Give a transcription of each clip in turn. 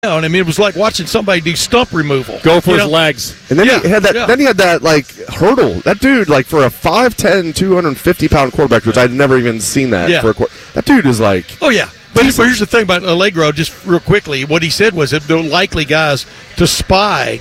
I mean, it was like watching somebody do stump removal. Go for his legs. And then he had that. Then he had that hurdle. That dude, for a 5'10", 250-pound quarterback, which I'd never even seen that for a quarterback. That dude is like. Oh yeah. But here's the thing about Allegro, just real quickly. What he said was that the likely guys to spy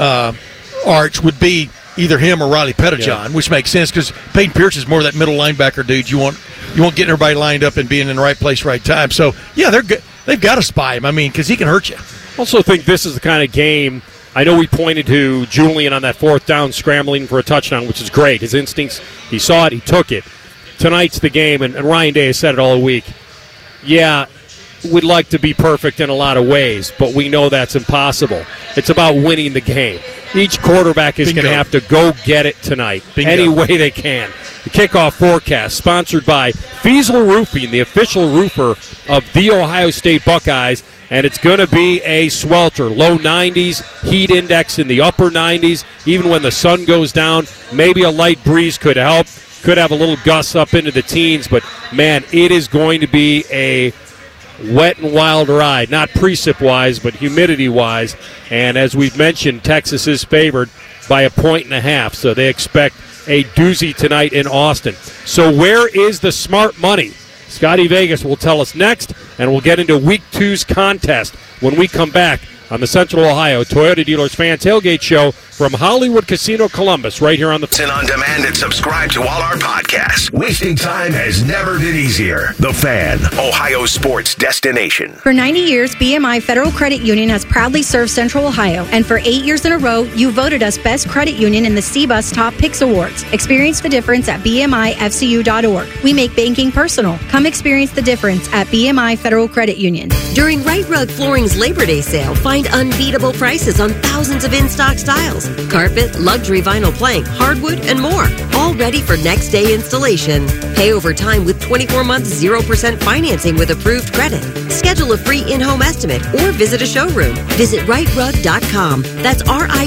Arch would be either him or Riley Pettijohn, which makes sense because Peyton Pierce is more of that middle linebacker dude. You want getting everybody lined up and being in the right place, right time. So yeah, they're good. They've got to spy him. I mean, because he can hurt you. Also think this is the kind of game. I know we pointed to Julian on that fourth down scrambling for a touchdown, which is great. His instincts, he saw it, he took it. Tonight's the game, and Ryan Day has said it all week. Yeah, we'd like to be perfect in a lot of ways, but we know that's impossible. It's about winning the game. Each quarterback is going to have to go get it tonight any way they can. The kickoff forecast sponsored by Fiesel Roofing, the official roofer of the Ohio State Buckeyes, and it's going to be a swelter. Low 90s, heat index in the upper 90s. Even when the sun goes down, maybe a light breeze could help. Could have a little gust up into the teens, but, man, it is going to be a wet and wild ride. Not precip-wise, but humidity-wise. And as we've mentioned, Texas is favored by 1.5, so they expect a doozy tonight in Austin. So where is the smart money? Scotty Vegas will tell us next, and we'll get into Week 2's contest when we come back on the Central Ohio Toyota Dealers Fan Tailgate Show from Hollywood Casino Columbus, right here on the... Listen on demand and subscribe to all our podcasts. Wasting time has never been easier. The Fan, Ohio sports destination. For 90 years, BMI Federal Credit Union has proudly served Central Ohio, and for 8 years in a row, you voted us Best Credit Union in the CBUS Top Picks Awards. Experience the difference at BMIFCU.org. We make banking personal. Come experience the difference at BMI Federal Credit Union. During Right Rug Flooring's Labor Day sale, find unbeatable prices on thousands of in-stock styles. Carpet, luxury vinyl plank, hardwood, and more. All ready for next day installation. Pay over time with 24 months 0% financing with approved credit. Schedule a free in-home estimate or visit a showroom. Visit rightrug.com. That's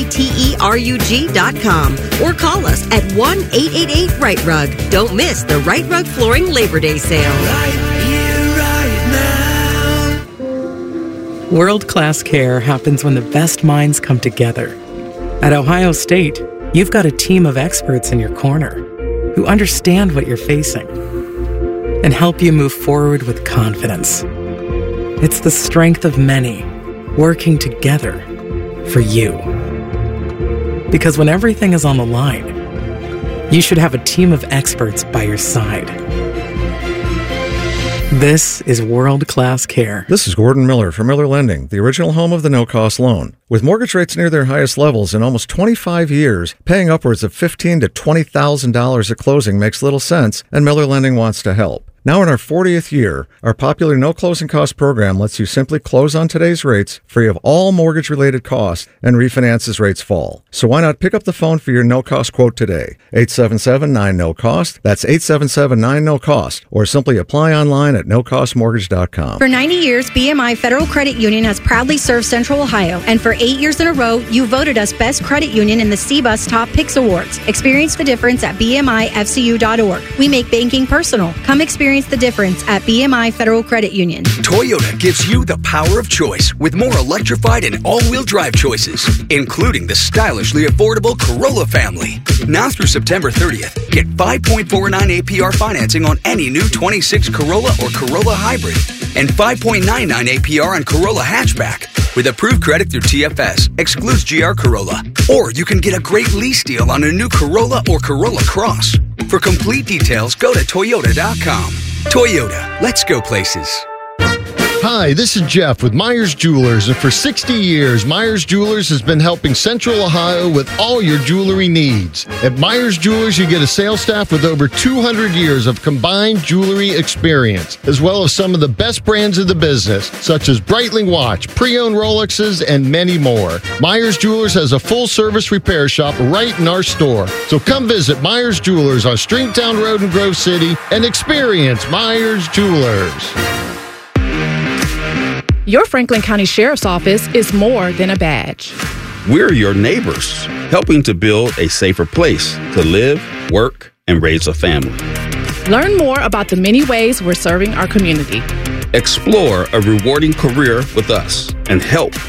RITERUG.com. Or call us at 1-888-RIGHT-RUG. Don't miss the Right Rug Flooring Labor Day sale. Right here, right now. World-class care happens when the best minds come together. At Ohio State, you've got a team of experts in your corner who understand what you're facing and help you move forward with confidence. It's the strength of many working together for you. Because when everything is on the line, you should have a team of experts by your side. This is world-class care. This is Gordon Miller from Miller Lending, the original home of the no-cost loan. With mortgage rates near their highest levels in almost 25 years, paying upwards of $15,000 to $20,000 at closing makes little sense, and Miller Lending wants to help. Now in our 40th year, our popular no closing cost program lets you simply close on today's rates, free of all mortgage-related costs, and refinance as rates fall. So why not pick up the phone for your no-cost quote today? 877-9-NO-COST. That's 877-9-NO-COST. Or simply apply online at nocostmortgage.com. For 90 years, BMI Federal Credit Union has proudly served Central Ohio, and for 8 years in a row, you voted us Best Credit Union in the CBUS Top Picks Awards. Experience the difference at BMIFCU.org. We make banking personal. Come experience the difference at BMI Federal Credit Union. Toyota gives you the power of choice with more electrified and all-wheel drive choices, including the stylishly affordable Corolla family. Now through September 30th, get 5.49 APR financing on any new 26 Corolla or Corolla Hybrid and 5.99 APR on Corolla Hatchback. With approved credit through TFS, excludes GR Corolla. Or you can get a great lease deal on a new Corolla or Corolla Cross. For complete details, go to Toyota.com. Toyota, let's go places. Hi, this is Jeff with Myers Jewelers, and for 60 years, Myers Jewelers has been helping Central Ohio with all your jewelry needs. At Myers Jewelers, you get a sales staff with over 200 years of combined jewelry experience, as well as some of the best brands in the business, such as Breitling Watch, pre-owned Rolexes, and many more. Myers Jewelers has a full-service repair shop right in our store. So come visit Myers Jewelers on Stringtown Road in Grove City and experience Myers Jewelers. Your Franklin County Sheriff's Office is more than a badge. We're your neighbors, helping to build a safer place to live, work, and raise a family. Learn more about the many ways we're serving our community. Explore a rewarding career with us and help